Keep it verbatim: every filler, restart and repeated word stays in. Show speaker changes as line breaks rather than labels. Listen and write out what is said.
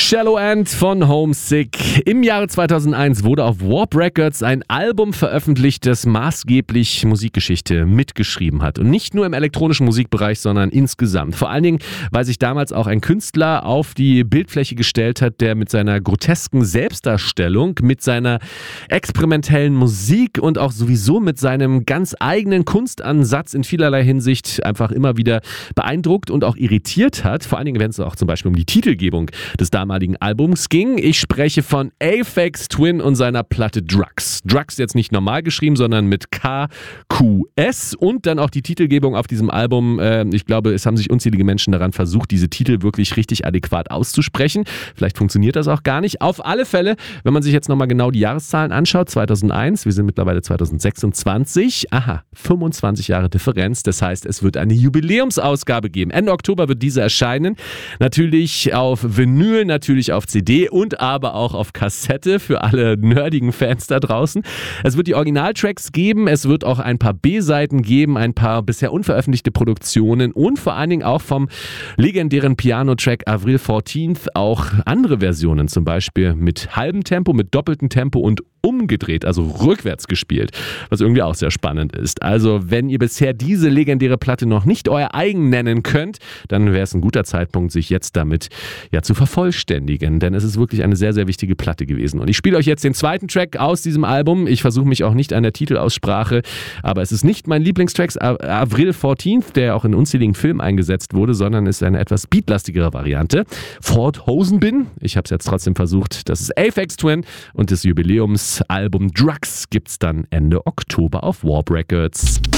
Shallow End von Homesick. Im Jahre zweitausendeins wurde auf Warp Records ein Album veröffentlicht, das maßgeblich Musikgeschichte mitgeschrieben hat. Und nicht nur im elektronischen Musikbereich, sondern insgesamt. Vor allen Dingen, weil sich damals auch ein Künstler auf die Bildfläche gestellt hat, der mit seiner grotesken Selbstdarstellung, mit seiner experimentellen Musik und auch sowieso mit seinem ganz eigenen Kunstansatz in vielerlei Hinsicht einfach immer wieder beeindruckt und auch irritiert hat. Vor allen Dingen, wenn es auch zum Beispiel um die Titelgebung des damaligen Albums ging. Ich spreche von Aphex Twin und seiner Platte Drugs. Drugs jetzt nicht normal geschrieben, sondern mit K Q S und dann auch die Titelgebung auf diesem Album. Äh, ich glaube, es haben sich unzählige Menschen daran versucht, diese Titel wirklich richtig adäquat auszusprechen. Vielleicht funktioniert das auch gar nicht. Auf alle Fälle, wenn man sich jetzt nochmal genau die Jahreszahlen anschaut, zweitausendeins, wir sind mittlerweile zweitausendsechsundzwanzig, aha, fünfundzwanzig Jahre Differenz. Das heißt, es wird eine Jubiläumsausgabe geben. Ende Oktober wird diese erscheinen. Natürlich auf Vinyl, natürlich auf C D und aber auch auf Kassette für alle nerdigen Fans da draußen. Es wird die Originaltracks geben, es wird auch ein paar B-Seiten geben, ein paar bisher unveröffentlichte Produktionen und vor allen Dingen auch vom legendären Piano-Track Avril vierzehnten auch andere Versionen, zum Beispiel mit halbem Tempo, mit doppeltem Tempo und umgedreht, also rückwärts gespielt, was irgendwie auch sehr spannend ist. Also wenn ihr bisher diese legendäre Platte noch nicht euer eigen nennen könnt, dann wäre es ein guter Zeitpunkt, sich jetzt damit ja zu vervollständigen, denn es ist wirklich eine sehr, sehr wichtige Platte gewesen. Und ich spiele euch jetzt den zweiten Track aus diesem Album. Ich versuche mich auch nicht an der Titelaussprache, aber es ist nicht mein Lieblingstrack Avril vierzehnten, der auch in unzähligen Filmen eingesetzt wurde, sondern ist eine etwas beatlastigere Variante. Fort Hosenbin, ich habe es jetzt trotzdem versucht, das ist Aphex Twin und das Jubiläumsalbum Drugs gibt's dann Ende Oktober auf Warp Records.